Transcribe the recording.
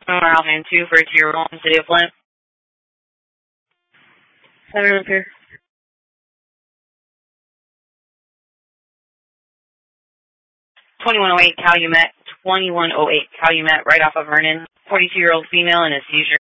Alvin 2 for a 2-year-old in the city of Flint. Center up here. 2108 Calumet, right off of Vernon. 42-year-old female in a seizure.